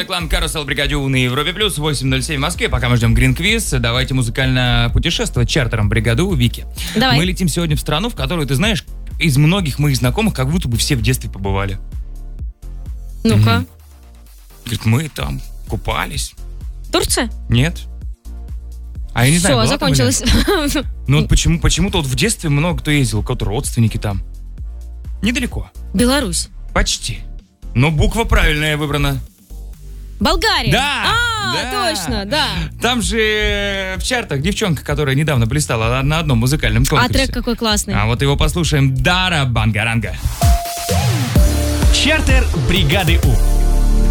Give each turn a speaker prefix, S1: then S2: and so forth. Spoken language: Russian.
S1: The Clan, Carousel, Бригадю на Европе Плюс, 8.07 в Москве. Пока мы ждем Green Quiz, давайте музыкально путешествовать чартером Бригаду Вики.
S2: Давай.
S1: Мы летим сегодня в страну, в которую, ты знаешь, из многих моих знакомых как будто бы все в детстве побывали.
S2: Ну-ка.
S1: Говорит, мы там купались.
S2: Турция?
S1: Нет. А я не знаю,
S2: Все,
S1: была там или нет?
S2: закончилось.
S1: Ну вот почему-то вот в детстве много кто ездил, у кого-то родственники там. Недалеко.
S2: Беларусь.
S1: Почти. Но буква правильная выбрана.
S2: Болгария.
S1: Да!
S2: Точно, да.
S1: Там же в чартах девчонка, которая недавно блистала на одном музыкальном конкурсе.
S2: А трек какой классный.
S1: А вот его послушаем. Дара Бангаранга.
S3: Чартер бригады У.